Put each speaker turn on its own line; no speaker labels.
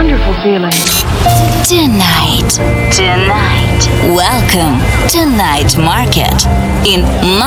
wonderful feeling.
Tonight. Welcome to Night Market in